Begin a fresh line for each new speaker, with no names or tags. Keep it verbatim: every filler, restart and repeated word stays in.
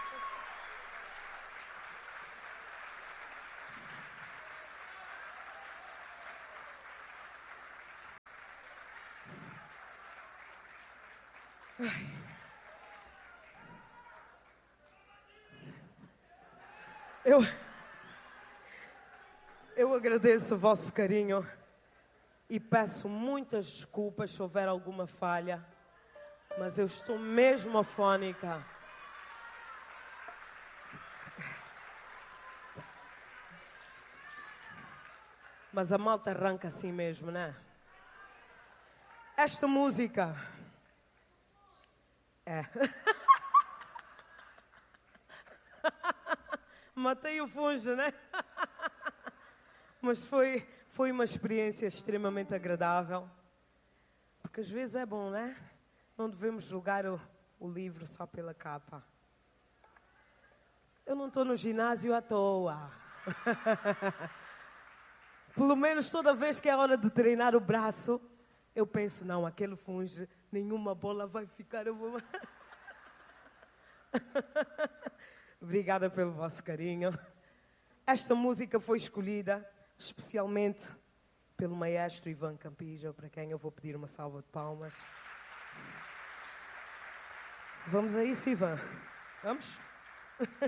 Eu, eu agradeço o vosso carinho e peço muitas desculpas se houver alguma falha, mas eu estou mesmo afónica. Mas a malta arranca assim mesmo, né? Esta música é... Matei o fungo, né? Mas foi, foi uma experiência extremamente agradável. Porque às vezes é bom, né? Não devemos julgar o, o livro só pela capa. Eu não estou no ginásio à toa. Pelo menos toda vez que é hora de treinar o braço, eu penso, não, aquele fungo, nenhuma bola vai ficar... Eu vou... Obrigada pelo vosso carinho. Esta música foi escolhida especialmente pelo maestro Ivan Campillo, para quem eu vou pedir uma salva de palmas. Vamos a isso, Ivan? Vamos?